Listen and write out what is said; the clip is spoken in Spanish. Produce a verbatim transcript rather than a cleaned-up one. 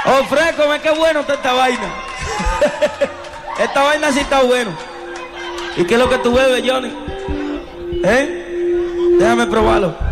Ofrécome, qué bueno está esta vaina. Esta vaina sí está bueno. ¿Y qué es lo que tú bebes, Johnny? ¿Eh? Déjame probarlo.